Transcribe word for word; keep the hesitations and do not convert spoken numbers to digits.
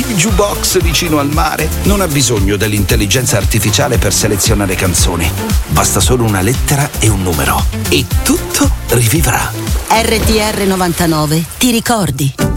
il jukebox vicino al mare non ha bisogno dell'intelligenza artificiale per selezionare canzoni. Basta solo una lettera e un numero e tutto rivivrà. R T R novantanove, ti ricordi?